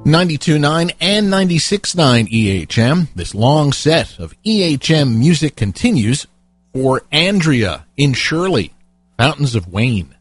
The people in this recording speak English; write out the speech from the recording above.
92.9 and 96.9 EHM. This long set of EHM music continues for Andrea in Shirley, Fountains of Wayne.